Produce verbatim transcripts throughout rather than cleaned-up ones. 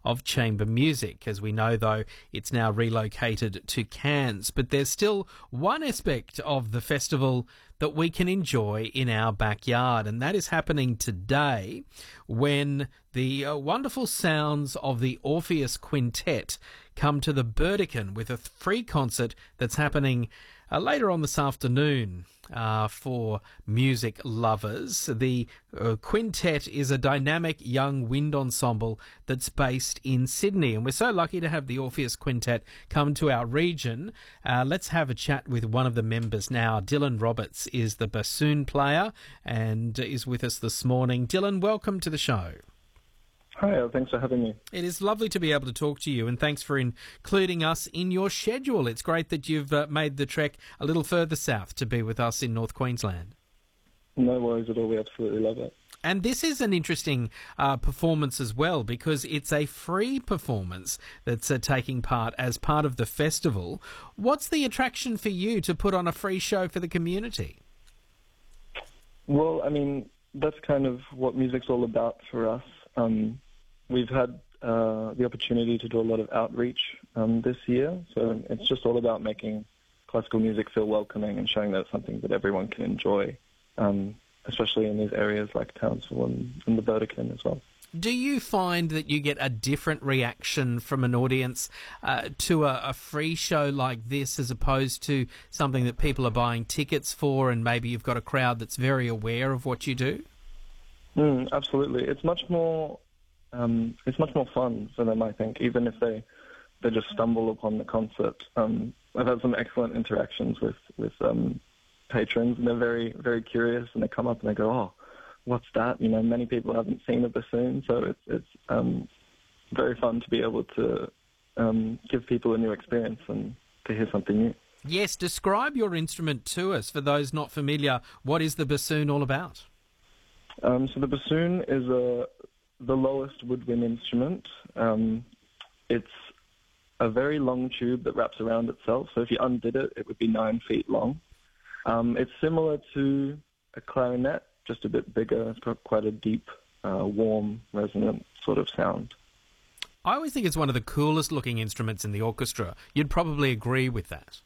of Chamber Music. As we know, though, it's now relocated to Cairns, but there's still one aspect of the festival that we can enjoy in our backyard, and that is happening today when the uh, wonderful sounds of the Orpheus Quintet come to the Burdekin with a free concert that's happening uh, later on this afternoon uh, for music lovers. The uh, Quintet is a dynamic young wind ensemble that's based in Sydney, and we're so lucky to have the Orpheus Quintet come to our region. Uh, let's have a chat with one of the members now. Dylan Roberts is the bassoon player and is with us this morning. Dylan, welcome to the show. Hi, thanks for having me. It is lovely to be able to talk to you, and thanks for including us in your schedule. It's great that you've uh, made the trek a little further south to be with us in North Queensland. No worries at all. We absolutely love it. And this is an interesting uh, performance as well, because it's a free performance that's uh, taking part as part of the festival. What's the attraction for you to put on a free show for the community? Well, I mean, that's kind of what music's all about for us. Um, we've had uh, the opportunity to do a lot of outreach um, this year, so it's just all about making classical music feel welcoming and showing that it's something that everyone can enjoy, um, especially in these areas like Townsville and, and the Burdekin as well. Do you find that you get a different reaction from an audience uh, to a, a free show like this as opposed to something that people are buying tickets for, and maybe you've got a crowd that's very aware of what you do? Mm, absolutely. It's much more um, it's much more fun for them, I think, even if they they just stumble upon the concert. Um, I've had some excellent interactions with, with um, patrons, and they're very, very curious, and they come up and they go, oh, what's that? You know, many people haven't seen a bassoon, so it's, it's um, very fun to be able to um, give people a new experience and to hear something new. Yes, describe your instrument to us. For those not familiar, what is the bassoon all about? Um, so the bassoon is a, the lowest woodwind instrument. Um, it's a very long tube that wraps around itself. So if you undid it, it would be nine feet long. Um, it's similar to a clarinet, just a bit bigger. It's got quite a deep, uh, warm, resonant sort of sound. I always think it's one of the coolest looking instruments in the orchestra. You'd probably agree with that.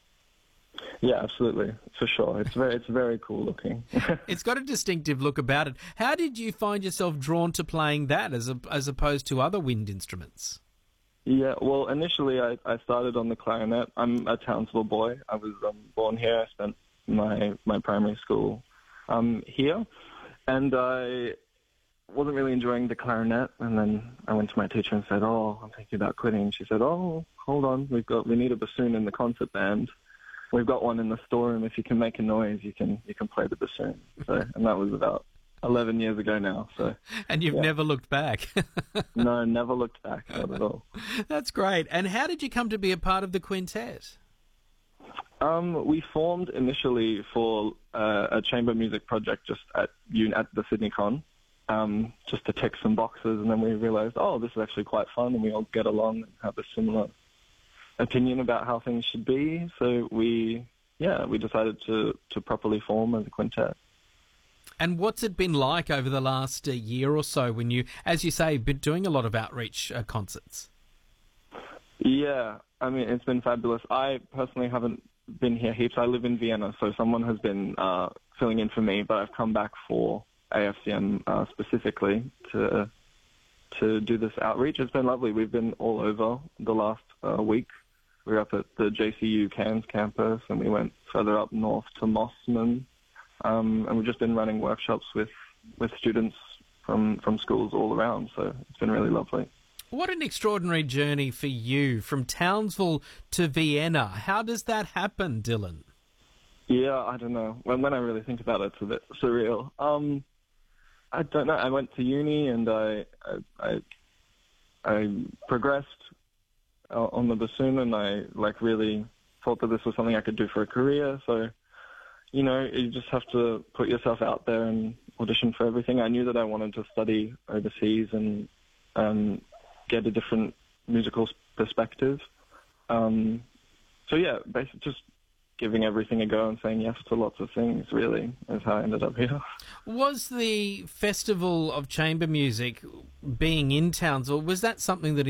Yeah, absolutely, for sure. It's very, it's very cool looking. It's got a distinctive look about it. How did you find yourself drawn to playing that as a, as opposed to other wind instruments? Yeah, well, initially I, I started on the clarinet. I'm a Townsville boy. I was um, born here. I spent my my primary school um, here, and I wasn't really enjoying the clarinet. And then I went to my teacher and said, "Oh, I'm thinking about quitting." And she said, "Oh, hold on, we've got we need a bassoon in the concert band. We've got one in the storeroom. If you can make a noise, you can you can play the bassoon." So, and that was about eleven years ago now. So, and you've yeah. never looked back. No, never looked back, not at all. That's great. And how did you come to be a part of the quintet? Um, we formed initially for uh, a chamber music project just at at the Sydney Con, um, just to tick some boxes, and then we realised, oh, this is actually quite fun, and we all get along and have a similar opinion about how things should be. So we, yeah, we decided to, to properly form as a quintet. And what's it been like over the last uh, year or so when you, as you say, been doing a lot of outreach uh, concerts? Yeah, I mean, it's been fabulous. I personally haven't been here heaps. I live in Vienna, so someone has been uh, filling in for me, but I've come back for A F C M uh, specifically to to do this outreach. It's been lovely. We've been all over the last uh, week. We were up at the J C U Cairns campus, and we went further up north to Mossman. Um, and we've just been running workshops with, with students from, from schools all around, so it's been really lovely. What an extraordinary journey for you, from Townsville to Vienna. How does that happen, Dylan? Yeah, I don't know. When, when I really think about it, it's a bit surreal. Um, I don't know. I went to uni, and I I, I, I progressed uh, on the bassoon, and I like really thought that this was something I could do for a career, so you know, you just have to put yourself out there and audition for everything. I knew that I wanted to study overseas and um, get a different musical perspective. Um, so yeah, basically just giving everything a go and saying yes to lots of things, really, is how I ended up here. Was the Festival of Chamber Music being in Townsville, was that something that